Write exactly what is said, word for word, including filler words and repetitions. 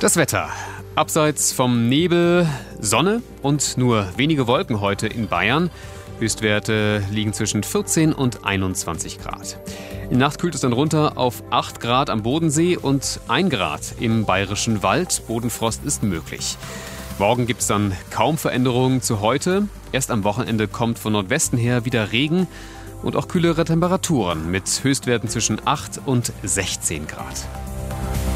Das Wetter. Abseits vom Nebel, Sonne und nur wenige Wolken heute in Bayern. Höchstwerte liegen zwischen vierzehn und einundzwanzig Grad. In der Nacht kühlt es dann runter auf acht Grad am Bodensee und ein Grad im Bayerischen Wald. Bodenfrost ist möglich. Morgen gibt es dann kaum Veränderungen zu heute. Erst am Wochenende kommt von Nordwesten her wieder Regen und auch kühlere Temperaturen mit Höchstwerten zwischen acht und sechzehn Grad.